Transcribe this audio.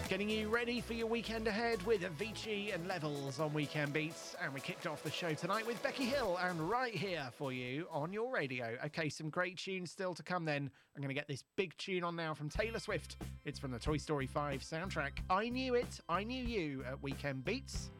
Getting you ready for your weekend ahead with Avicii and Levels on Weekend Beats. And we kicked off the show tonight with Becky Hill and Right Here for you on your radio. Okay, some great tunes still to come then. I'm going to get this big tune on now from Taylor Swift. It's from the Toy Story 5 soundtrack. I Knew It, I Knew You at Weekend Beats.